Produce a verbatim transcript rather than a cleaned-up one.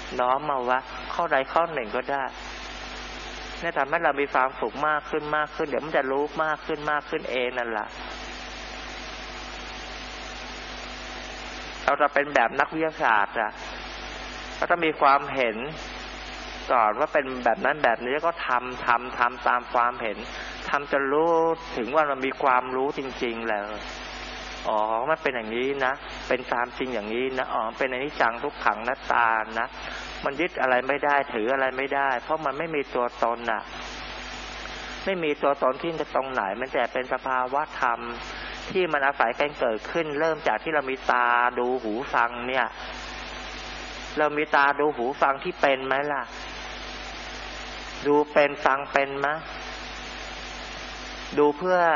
น้อมมาว่าข้อใดข้อหนึ่งก็ได้นี่ทำให้เรามีความสุขมากขึ้นมากขึ้นเดี๋ยวมันจะรู้มากขึ้นมากขึ้นเองนั่นแหละเราจะเป็นแบบนักวิทยาศาสตร์อ่ะก็ต้องมีความเห็นก่อนว่าเป็นแบบนั้นแบบนี้แล้วก็ทำทำทำตามความเห็นทำจะรู้ถึงว่ามันมีความรู้จริงๆแล้วอ๋อมันเป็นอย่างนี้นะเป็นตามจริงอย่างนี้นะอ๋อเป็นอนิจจังทุกขังอนัตตานะมันยึดอะไรไม่ได้ถืออะไรไม่ได้เพราะมันไม่มีตัวตนน่ะไม่มีตัวตนที่จะตรงไหนมันแต่เป็นสภาวะธรรมที่มันอาศัยกันเกิดขึ้นเริ่มจากที่เรามีตาดูหูฟังเนี่ยเรามีตาดูหูฟังที่เป็นไหมล่ะดูเป็นฟังเป็นไหมดูเพื่อ